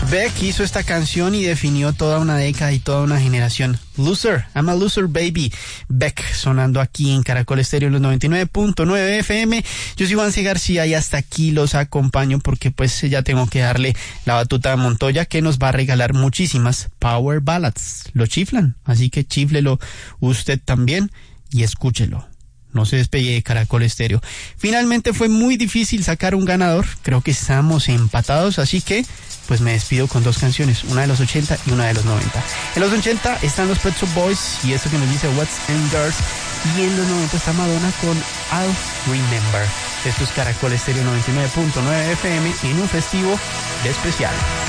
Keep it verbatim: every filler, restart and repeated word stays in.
Beck hizo esta canción y definió toda una década y toda una generación. Loser, I'm a loser baby. Beck sonando aquí en Caracol Estéreo en los noventa y nueve punto nueve F M. Yo soy Juanse García y hasta aquí los acompaño porque pues ya tengo que darle la batuta a Montoya, que nos va a regalar muchísimas Power Ballads. Lo chiflan, así que chiflelo usted también y escúchelo. No se despegue de Caracol Estéreo. Finalmente fue muy difícil sacar un ganador. Creo que estamos empatados, así que pues me despido con dos canciones, una de los ochenta y una de los noventa. En los ochenta están los Pet Shop Boys y esto que nos dice What's in Girls. Y en los noventa está Madonna con I'll Remember. Esto es Caracol Estéreo noventa y nueve punto nueve F M en un festivo de especial.